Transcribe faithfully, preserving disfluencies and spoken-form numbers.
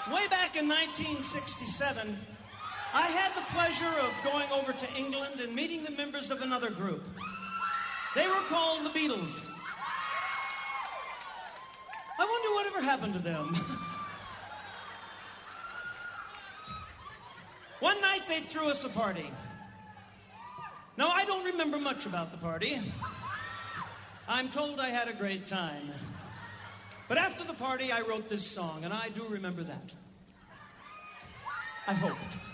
Way back in nineteen sixty-seven, I had the pleasure of going over to England and meeting the members of another group. They were called the Beatles. I wonder whatever happened to them. One night they threw us a party. Now, I don't remember much about the party. I'm told I had a great time. But after the party, I wrote this song, and I do remember that. I hope.